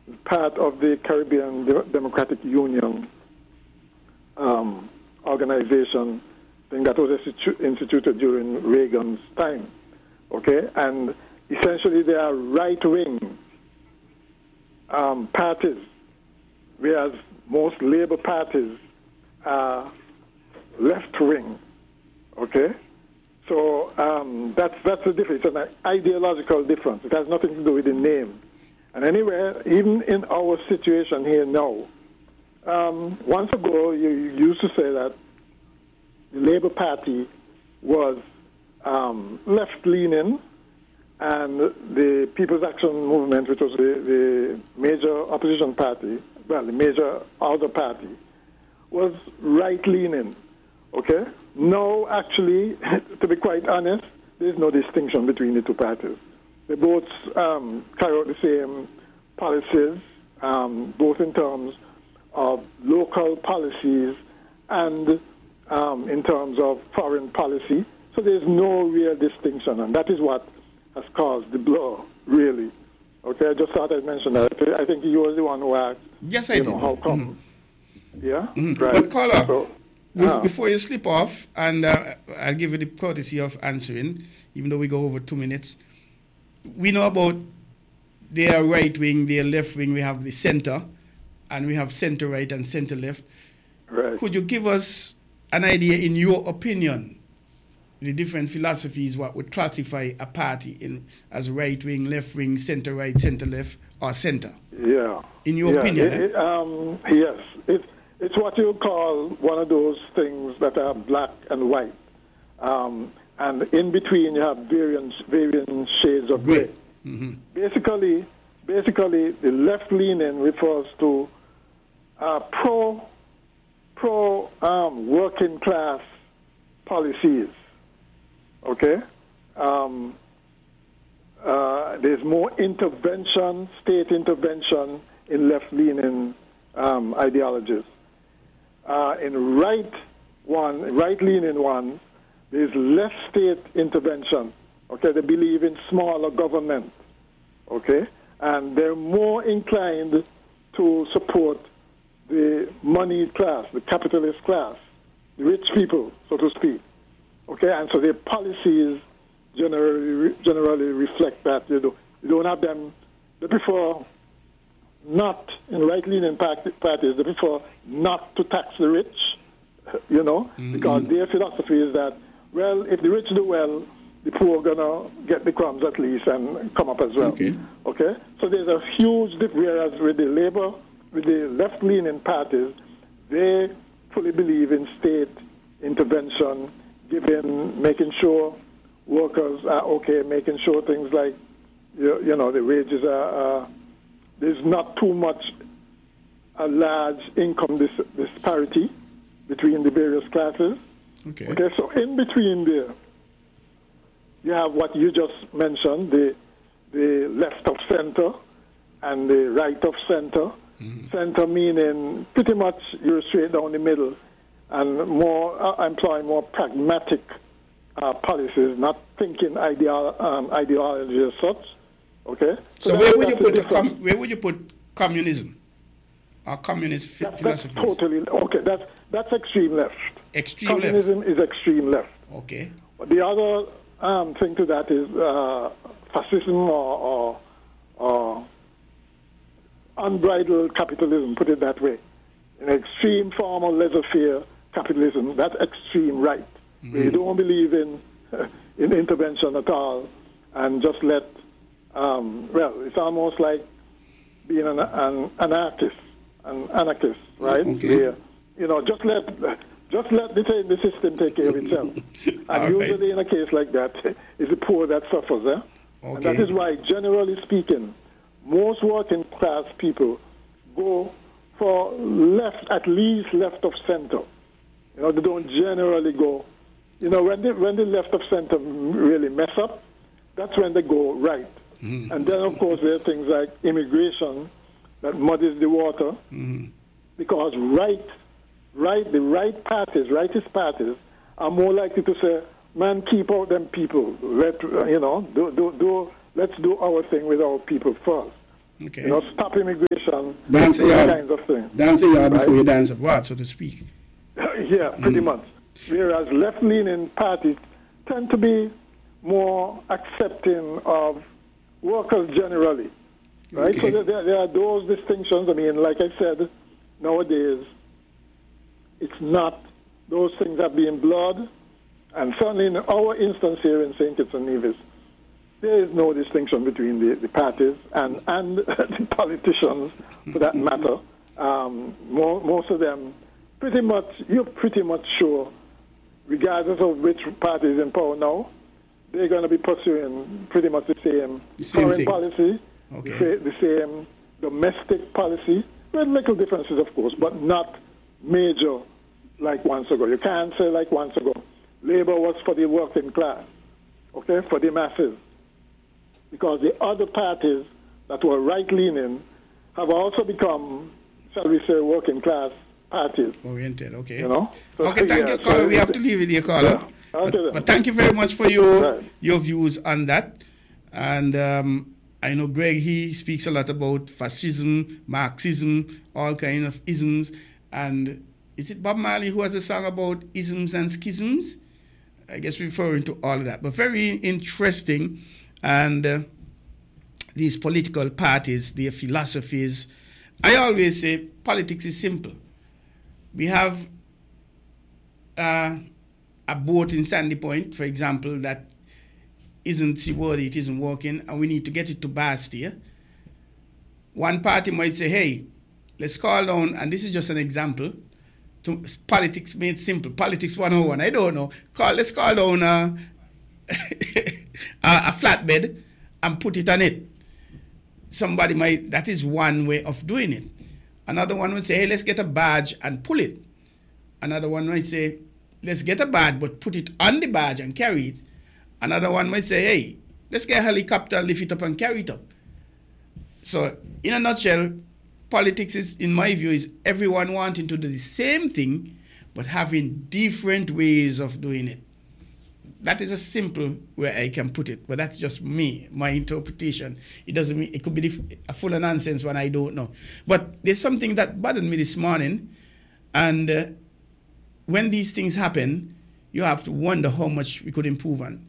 part of the Caribbean Democratic Union organization, thing that was instituted during Reagan's time. Okay, and essentially they are right-wing parties, whereas most labor parties are left-wing. Okay, so that's the difference. It's an ideological difference. It has nothing to do with the name. And anyway, even in our situation here now, once ago you used to say that the Labour Party was left-leaning, and the People's Action Movement, which was the major opposition party, well, the major other party, was right-leaning. Okay? Now, actually, to be quite honest, there's no distinction between the two parties. They both carry out the same policies, both in terms of local policies and in terms of foreign policy. So there's no real distinction, and that is what has caused the blow, really. Okay, I just thought I'd mention that. I think you were the one who asked, yes, I did. How come? Yeah? Right. But, caller, before you slip off, and I'll give you the courtesy of answering, even though we go over 2 minutes, we know about their right wing, their left wing, we have the center, and we have center right and center left. Right. Could you give us an idea, in your opinion, the different philosophies, what would classify a party as right wing, left wing, center right, center left, or center? Yeah. In your opinion? Yes. It's what you call one of those things that are black and white. And in between you have various shades of gray. Mm-hmm. Basically, the left leaning refers to pro working class policies. Okay, there's more intervention, state intervention in left-leaning ideologies. In right-leaning ones, there's less state intervention. Okay, they believe in smaller government. Okay, and they're more inclined to support the moneyed class, the capitalist class, the rich people, so to speak. Okay, and so their policies generally reflect that. You don't have them. They prefer not, in right-leaning parties, they prefer not to tax the rich, because their philosophy is that, well, if the rich do well, the poor are going to get the crumbs at least and come up as well. Okay? So there's a huge difference, whereas with the left-leaning parties, they fully believe in state intervention, making sure workers are okay, making sure things like, the wages are, there's not too much a large income disparity between the various classes. Okay, so in between there, you have what you just mentioned, the left of center and the right of center. Mm-hmm. Center meaning pretty much you're straight down the middle, and employing more pragmatic policies, not thinking ideology as such. Okay. So where would you put communism? Or communist philosophy? That's totally okay. That's extreme left. Communism is extreme left. Okay. But the other thing to that is fascism or unbridled capitalism. Put it that way. An extreme form of laissez-faire capitalism. That's extreme right. Mm-hmm. They don't believe in intervention at all, and just let. It's almost like being an anarchist, right? Okay. Where, just let the system take care of itself. And usually in a case like that, it's the poor that suffers. Okay. And that is why, generally speaking, most working class people go for left, at least left of center. They don't generally go. When the left of center really mess up, that's when they go right. Mm-hmm. And then, of course, there are things like immigration that muddies the water, because the rightist parties are more likely to say, man, keep out them people. Let's do our thing with our people first. Okay. Stop immigration, dance those kinds of things. Dance a yard before you dance abroad, so to speak. Yeah, pretty much. Whereas left-leaning parties tend to be more accepting of workers generally, right? Okay. So there are those distinctions. I mean, like I said, nowadays, it's not, those things are being blurred. And certainly in our instance here in St. Kitts and Nevis, there is no distinction between the parties and the politicians, for that matter. Most of them, you're pretty much sure, regardless of which party is in power now, they're going to be pursuing pretty much the same foreign policy, the same domestic policy, with little differences, of course, but not major like once ago. You can't say like once ago, Labour was for the working class, okay, for the masses. Because the other parties that were right-leaning have also become, shall we say, working class parties. Oriented, okay. So, okay, thank you, caller. We have to leave it here, caller. Yeah. Okay, but thank you very much for your views on that. And I know Greg, he speaks a lot about fascism, Marxism, all kinds of isms. And is it Bob Marley who has a song about isms and schisms? I guess referring to all of that. But very interesting. And these political parties, their philosophies. I always say politics is simple. We have a boat in Sandy Point, for example, that isn't seaworthy, it isn't working, and we need to get it to Bastia. One party might say, hey, let's call down, and this is just an example, to politics made simple, politics 101, I don't know. Let's call down a flatbed and put it on it. Somebody might, that is one way of doing it. Another one would say, hey, let's get a barge and pull it. Another one might say, let's get a barge but put it on the barge and carry it. Another one might say, hey, let's get a helicopter, lift it up and carry it up. So, in a nutshell, politics is, in my view, is everyone wanting to do the same thing but having different ways of doing it. That is a simple way I can put it, but that's just me, my interpretation. It doesn't mean it could be a full of nonsense when I don't know. But there's something that bothered me this morning, and when these things happen, you have to wonder how much we could improve on.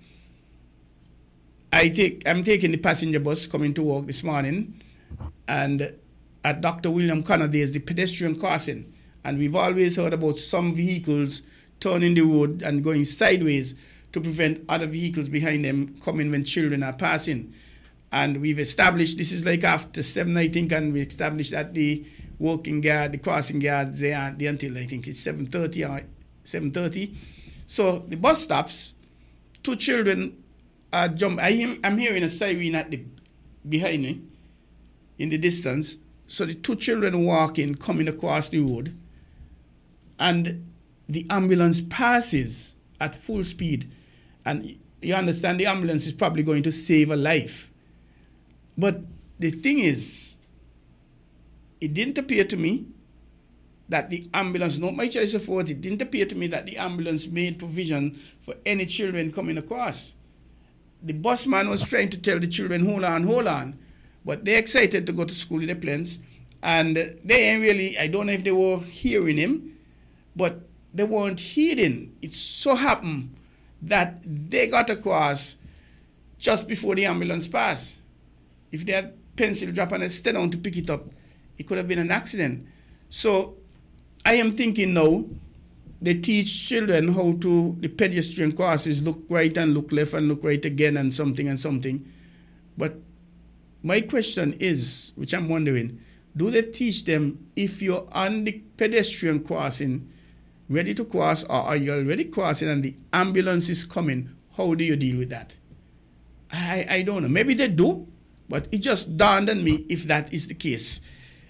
I'm taking the passenger bus coming to work this morning, and at Dr. William Connor, there's the pedestrian crossing, and we've always heard about some vehicles turning the road and going sideways to prevent other vehicles behind them coming when children are passing. And we've established, this is like after 7, I think, and we established that the working guard, the crossing guards, they are there until I think it's 7:30 or 7:30. So the bus stops, 2 children are jumping. I'm hearing a siren behind me in the distance. So the 2 children walking, coming across the road, and the ambulance passes at full speed. And you understand the ambulance is probably going to save a life. But the thing is, it didn't appear to me that the ambulance, not my choice of words, it didn't appear to me that the ambulance made provision for any children coming across. The busman was trying to tell the children, hold on. But they're excited to go to school with their plans. And they ain't really, I don't know if they were hearing him, but they weren't heeding. It so happened that they got across just before the ambulance passed. If they had pencil drop and they stayed down to pick it up, it could have been an accident. So I am thinking now, they teach children how to, the pedestrian crosses, look right and look left and look right again and something. But my question is, which I'm wondering, do they teach them if you're on the pedestrian crossing, ready to cross, or are you already crossing and the ambulance is coming? How do you deal with that? I don't know. Maybe they do, but it just dawned on me if that is the case.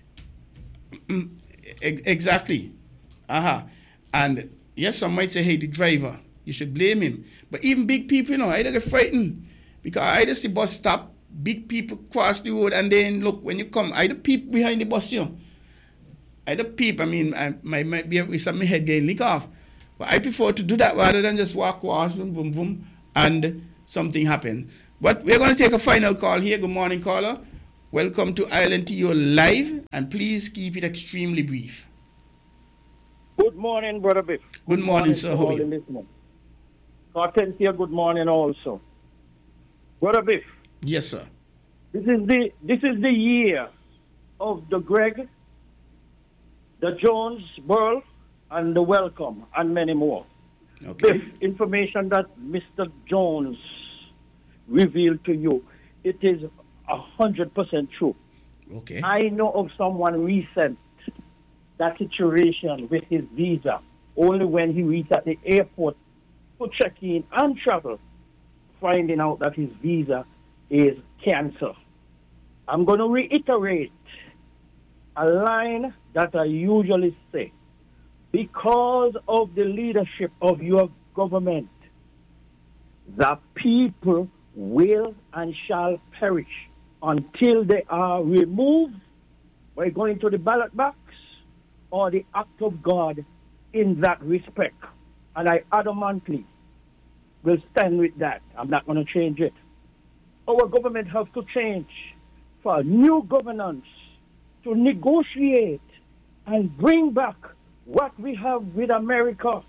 Exactly. And yes, some might say, hey, the driver, you should blame him. But even big people, I don't get frightened. Because I just see bus stop, big people cross the road, and then look, when you come, I don't peep behind the bus, I don't peep. I mean, I might be with my head getting licked off. But I prefer to do that rather than just walk across, boom, boom, boom, and something happens. But we're going to take a final call here. Good morning, caller. Welcome to Island TO Live, and please keep it extremely brief. Good morning, Brother Biff. Good morning, sir. How are you? Hortensia, good morning also. Brother Biff. Yes, sir. This is the year of the Greg, the Jones, Burl, and the Welcome, and many more. Okay. Biff, information that Mr. Jones revealed to you, it is 100% true. Okay. I know of someone recent, that situation with his visa, only when he reached at the airport to check in and travel, finding out that his visa is canceled. I'm going to reiterate a line that I usually say. Because of the leadership of your government, the people will and shall perish until they are removed by going to the ballot box or the act of God in that respect. And I adamantly will stand with that. I'm not going to change it. Our government has to change for new governance to negotiate and bring back what we have with America.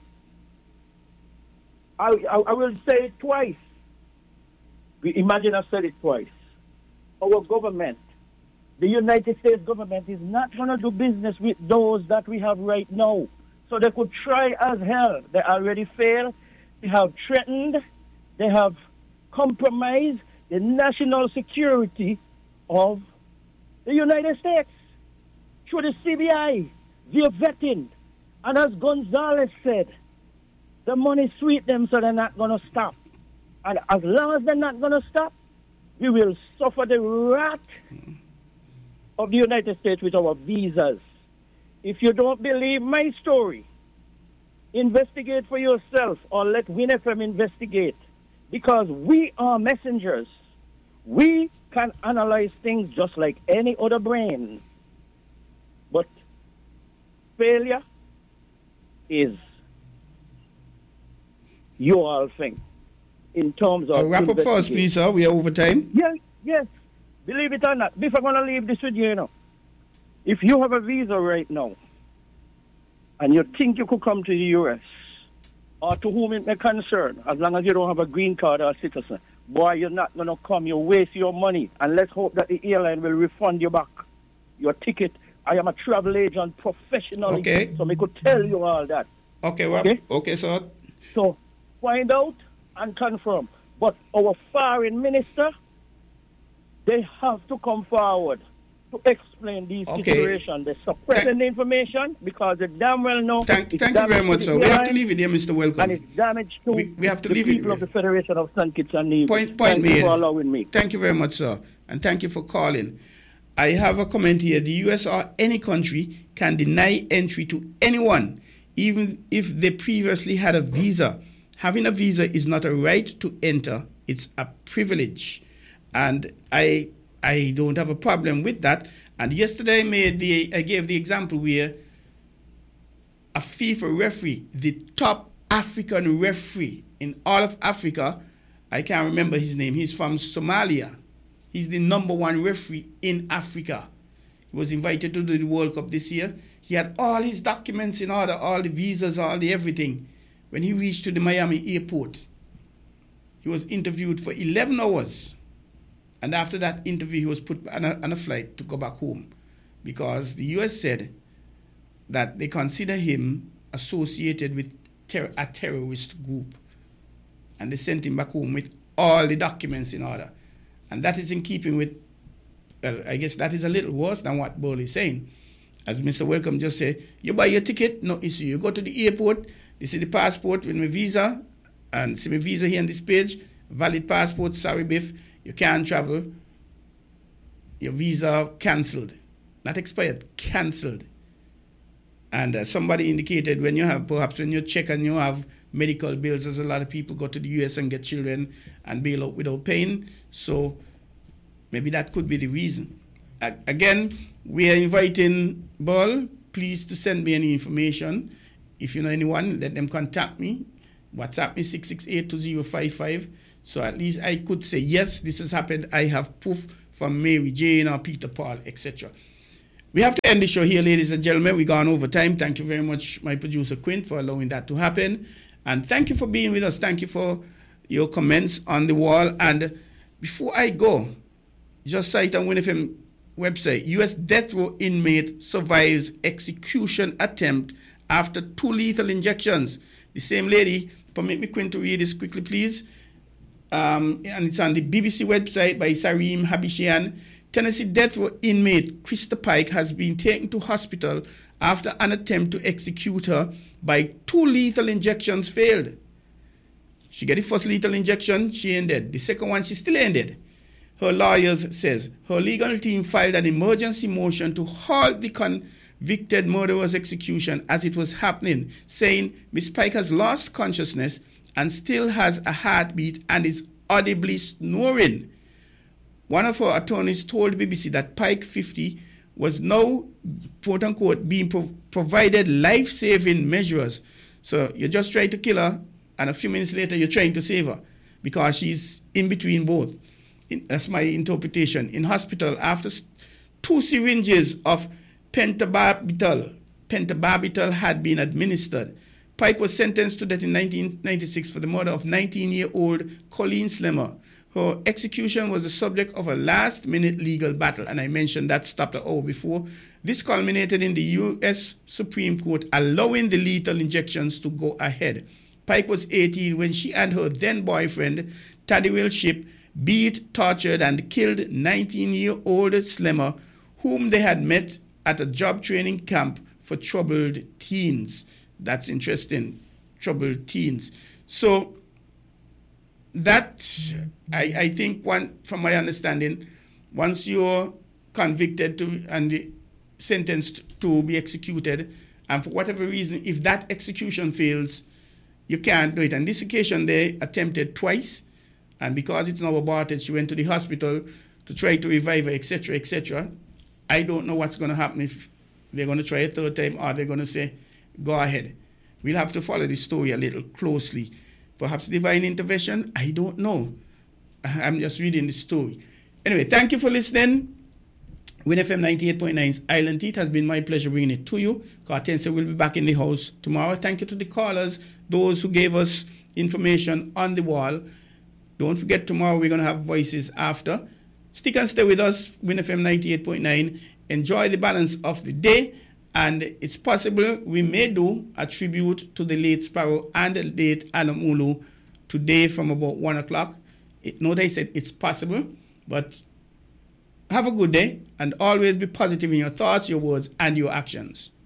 I will say it twice. Imagine I've said it twice. Our government, the United States government, is not going to do business with those that we have right now. So they could try as hell. They already failed. They have threatened. They have compromised the national security of the United States through the CBI, via vetting. And as Gonzalez said, the money sweet them, so they're not going to stop. And as long as they're not going to stop, we will suffer the wrath of the United States with our visas. If you don't believe my story, investigate for yourself or let WinFM investigate. Because we are messengers. We can analyze things just like any other brain. But failure is your thing in terms of wrap up first, please, sir. We are over time. Yes. Believe it or not, if I'm going to leave this with you, if you have a visa right now and you think you could come to the U.S. or to whom it may concern, as long as you don't have a green card or a citizen, boy, you're not going to come. You waste your money, and let's hope that the airline will refund you back your ticket. I am a travel agent professionally, okay, so I could tell you all that. Okay, well, okay, sir. So find out and confirm. But our foreign minister, they have to come forward to explain these situations. They're suppressing the information because they damn well know. Thank you very much, sir. We have to leave it here, Mr. Welcome. And it's damage to we have to the leave people it. of the Federation of St. Kitts and Nevis. Point thank made. you for allowing me. Thank you very much, sir. And thank you for calling. I have a comment here. The U.S. or any country can deny entry to anyone, even if they previously had a visa. Having a visa is not a right to enter. It's a privilege. And I don't have a problem with that. And yesterday I gave the example where a FIFA referee, the top African referee in all of Africa, I can't remember his name, he's from Somalia. He's the number one referee in Africa. He was invited to do the World Cup this year. He had all his documents in order, all the visas, all the everything. When he reached to the Miami airport, he was interviewed for 11 hours. And after that interview, he was put on a flight to go back home because the U.S. said that they consider him associated with a terrorist group. And they sent him back home with all the documents in order. And that is in keeping with, well, I guess that is a little worse than what Burl is saying. As Mr. Welcome just said, you buy your ticket, no issue. You go to the airport, they see the passport with my visa, and see my visa here on this page, valid passport, sorry, Biff, you can't travel. Your visa cancelled. Not expired, cancelled. And somebody indicated when you check and you have medical bills, as a lot of people go to the U.S. and get children and bail out without paying. So maybe that could be the reason. Again, we are inviting Burl, please to send me any information. If you know anyone, let them contact me. WhatsApp me 668-2055. So at least I could say, yes, this has happened. I have proof from Mary Jane or Peter Paul, etc. We have to end the show here, ladies and gentlemen. We've gone over time. Thank you very much, my producer Quint, for allowing that to happen. And thank you for being with us. Thank you for your comments on the wall. And before I go, just cite on WinFM website, U.S. death row inmate survives execution attempt after 2 lethal injections. The same lady, permit me, Quint, to read this quickly, please. And it's on the BBC website by Sareem Habishian. Tennessee death row inmate Krista Pike has been taken to hospital after an attempt to execute her by 2 lethal injections failed. She got the first lethal injection, she ain't dead. The second one, she still ain't dead. Her lawyers says her legal team filed an emergency motion to halt the convicted murderer's execution as it was happening, saying Ms. Pike has lost consciousness and still has a heartbeat and is audibly snoring. One of her attorneys told BBC that Pike, 50, was now, quote unquote, being provided life-saving measures. So you just try to kill her, and a few minutes later you're trying to save her because she's in between both. That's my interpretation. In hospital, after 2 syringes of pentobarbital had been administered, Pike was sentenced to death in 1996 for the murder of 19-year-old Colleen Slemmer. Her execution was the subject of a last-minute legal battle, and I mentioned that stopped an hour before. This culminated in the U.S. Supreme Court allowing the lethal injections to go ahead. Pike was 18 when she and her then-boyfriend, Tadiwell Shipp, beat, tortured, and killed 19-year-old Slemmer, whom they had met at a job training camp for troubled teens. That's interesting, troubled teens. So that, I think, from my understanding, once you're convicted and sentenced to be executed, and for whatever reason, if that execution fails, you can't do it. And this occasion, they attempted twice, and because it's now aborted, she went to the hospital to try to revive her, etc., etc. I don't know what's going to happen if they're going to try a third time or they're going to say, go ahead. We'll have to follow the story a little closely. Perhaps divine intervention, I don't know. I'm just reading the story. Anyway, thank you for listening. WinFM 98.9's Island Tea. It has been my pleasure bringing it to you. Cartense will be back in the house tomorrow. Thank you to the callers, those who gave us information on the wall. Don't forget, tomorrow we're going to have voices after. Stick and stay with us, WinFM 98.9. Enjoy the balance of the day. And it's possible we may do a tribute to the late Sparrow and the late Alam Ulu today from about 1 o'clock. Note I said it's possible, but have a good day and always be positive in your thoughts, your words, and your actions.